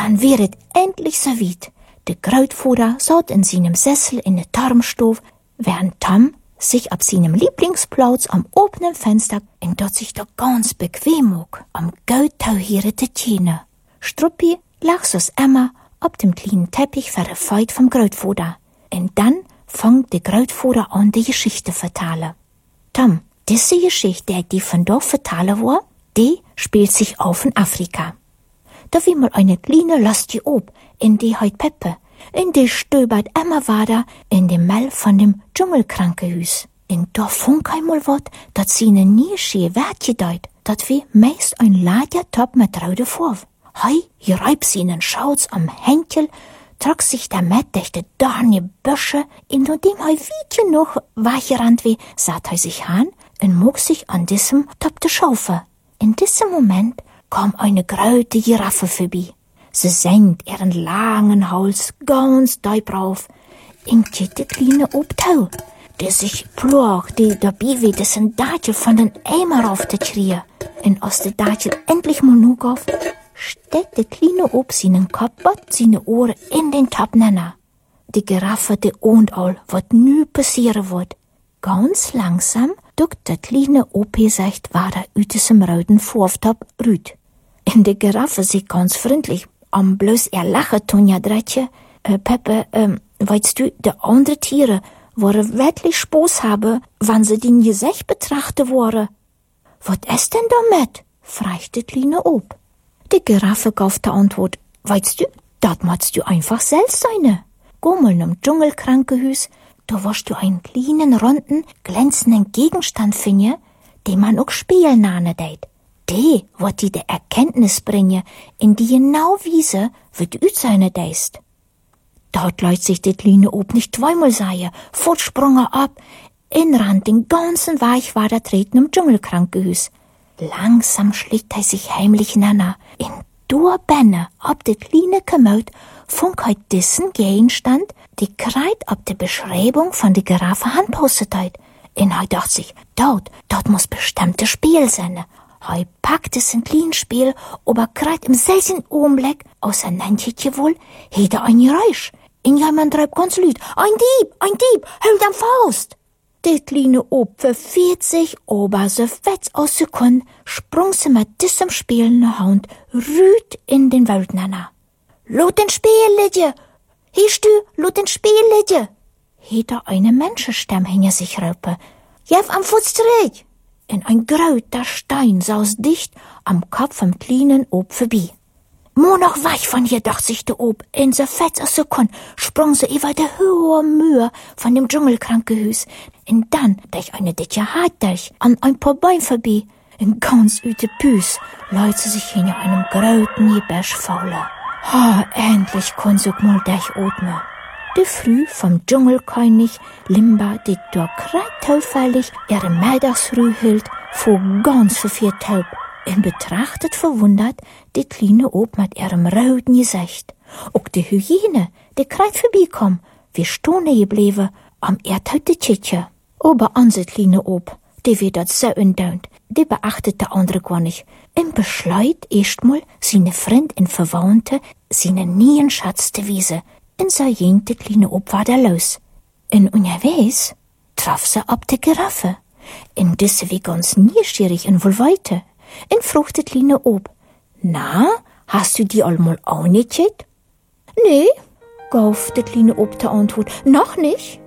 dann wäret endlich so weit. Der Grootvater saß in seinem Sessel in der Turmstube, während Tom sich ab seinem Lieblingsplatz am offenen Fenster in dort sich da ganz bequem mag, am goldtauhierte Tjene. Struppi lag so's immer ab dem kleinen Teppich verfeit vom Grootvater. Und dann fängt der Grootvater an, die Geschichte zu vertellen. Tom, diese Geschichte, die von dort vertellen war, die spielt sich auf in Afrika. Da wie mal eine kleine lastige Ob, in die heut Peppe, in die stöbert immer weiter in dem Mell von dem Dschungelkrankenhus. In da funk einmal wat, dat seine Nische Wert gedeut, dat wie meist ein Lagertop mit rode Vorf. Hei, hier reibt seinen Schauz am Henkel, trug sich damit durch die Dorne Büsche, in dem hei wie noch weicherannt wie, saht hei sich an, und mog sich an diesem Top de Schaufe. In diesem Moment kam eine große Giraffe vorbei. Sie senkt ihren langen Hals ganz deep rauf, in die kleine Obtau, die sich plog, die dabei wie dessen Dattel von den Eimer auf die Schrie. Und als der Dattel endlich mal nur auf, steckt der kleine Ob seinen Kopf und seine Ohren in den Topnenner. Die Giraffe, die ohnt all, wat nu passieren wird. Ganz langsam duckt der kleine Ob gesagt, war der ütisem roten Vorftop rüt. In der Giraffe sie ganz freundlich, am bloß er lache Tonja Dretje, Peppe, weißt du, die andere Tiere, woren wirklich Spaß haben, wann sie den Gesicht betrachten woren. Wat ist denn damit? fragt der kleine Ob. Die Giraffe gab die Antwort, weißt du, dat machst du einfach selbst seine. Geh mal im Dschungelkrankenhus, da wirst du einen kleinen, runden, glänzenden Gegenstand finden, den man auch spielen nane deit. Die wird dir die Erkenntnis bringen, in die genau wiese, wie du seine deist. Dort leut sich der kleine Ob nicht zweimal seie, fortsprung er ab, inrand den ganzen Weich war der treten im Dschungelkrankenhus. Langsam schlägt sich heimlich nanna, in dur Benne, ob der kleine Gemüt, funk heut diesen Gegenstand, die kreit ob der Beschreibung von der Giraffe handpostet heut. In heut dacht sich, dort muss bestimmte Spiel sein. Hei packt es ein kleines Spiel, aber kreit im selben Augenblick, außer nenntje wohl, hätte ein Geräusch. In jemand treibt ganz laut, ein Dieb, halt am Faust. Der kleine Ob verfehlt sich, aber so fetz aus Sekunden, sprung sie mit diesem Spiel nach Hand, rüht in den Waldnanner. Lot den Spiel, Lidje! Hörst du, lot den Spiel, Lidje! Hätte eine Menschenstimme hinter sich raupe. Jeff am Fuß zurück! In ein grauter Stein saß dicht am Kopf vom kleinen Ob vorbei. Mo noch weich von hier, dacht sich der Ob. In so fetz aus Sekunden sprung sie über die hohe Mühe von dem Dschungelkrankenhus. Und dann durch eine dicke Haut durch, an ein paar Bäume vorbei. In ganz üte Püs leut sie sich hinter einem grauten Gebäsch faule. Endlich kann sie mal durchatmen. Die Früh vom Dschungelkönig Limba, die durch zufällig ihre Mittagsruhe hielt, fuhr ganz verfehlt taub und betrachtet verwundert die kleine Ob mit ihrem roten Gesicht. Auch die Hyäne, die kreit vorbeikom, wie Stone geblieben, am erdhaute Tschitje. Aber unsere kleine Ob, die wird dort so undaunt, die beachtet der andere gar nicht. Und beschleut erstmal seine Freund und Verwandte, seine nie Schatz zu wiesen. Und so ging die kleine Ob weiter los. Und unterwegs traf sie ab die Giraffe. Und diese wie ganz neugierig und wohl weiter. Und frug die kleine Ob, na, hast du die allmal auch nicht get? Nee, gab die kleine Ob die Antwort, noch nicht.